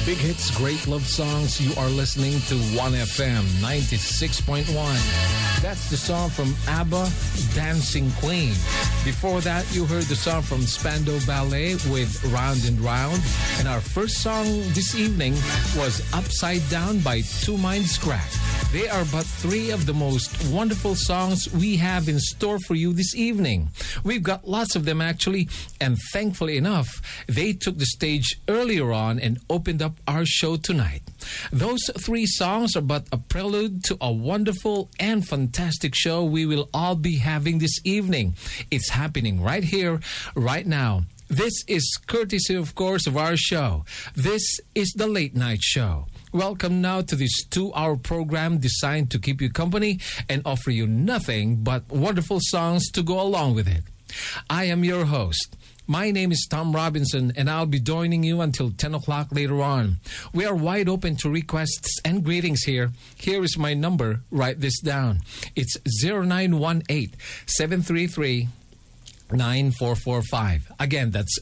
Big hits, great love songs. You are listening to 1FM 96.1. That's the song from ABBA, Dancing Queen. Before that, you heard the song from Spandau Ballet with Round and Round. And our first song this evening was Upside Down by Two Minds Crack. They are but three of the most wonderful songs we have in store for you this evening. We've got lots of them actually, and thankfully enough, they took the stage earlier on and opened up our show tonight. Those three songs are but a prelude to a wonderful and fantastic show we will all be having this evening. It's happening right here, right now. This is courtesy, of course, of our show. This is the Late Night Show. Welcome now to this 2-hour program designed to keep you company and offer you nothing but wonderful songs to go along with it. I am your host. My name is Tom Robinson, and I'll be joining you until 10 o'clock later on. We are wide open to requests and greetings here. Here is my number. Write this down. It's 0918-733-9445. Again, that's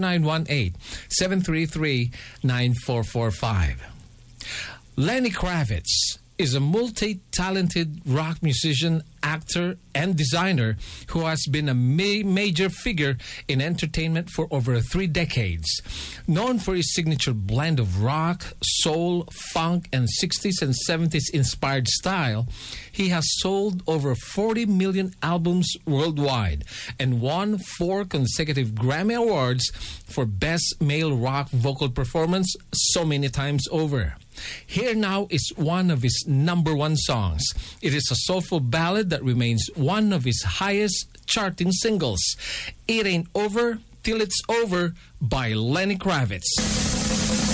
0918-733-9445. Lenny Kravitz is a multi-talented rock musician, actor, and designer who has been a major figure in entertainment for over 3 decades. Known for his signature blend of rock, soul, funk, and 60s and 70s inspired style, he has sold over 40 million albums worldwide and won 4 consecutive Grammy Awards for Best Male Rock Vocal Performance so many times over. Here now is one of his number 1 songs. It is a soulful ballad that remains one of his highest charting singles. It Ain't Over Till It's Over by Lenny Kravitz.